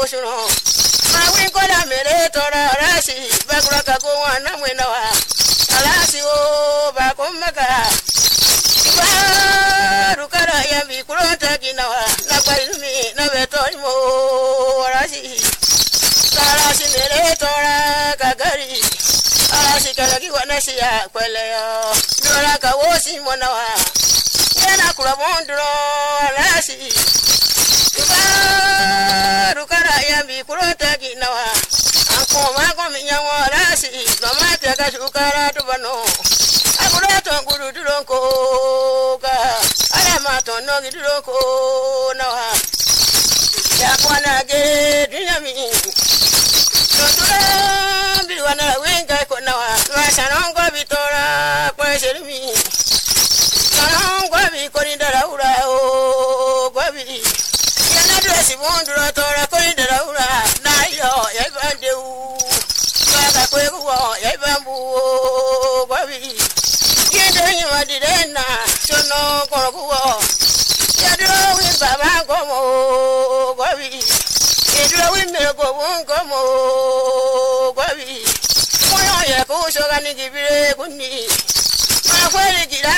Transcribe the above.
kusuno mawin kola mere tora rasi bakura kago wana mwenawa alasi o bakomaka rukara ya bikurota kinawa na kwaizumi na betorimo rasi alasi mere tora kagari alasi kalaki wanasi ya kweleyo dora kawosi monawa yana kula mondro alasi rukara ya bikurota kinawa akoma kominya alasi tomate akashukara tubano akurato nguru duronko ka alama tono giduronko nawa ya kwana ge dunyami totura biwana wenga konawa wasanongo bitora kwa sermi sanongo bi korindara ura o gwabi yana dresi bondura tora korindara ura na yo ya bandeu baba kwego ya bambu gwabi yende madirena sono korkuwo yadro wi baba gomo gwabi yadro wi mego gomo gwabi moyo ya ko so gani gibire kunni ma kwere gira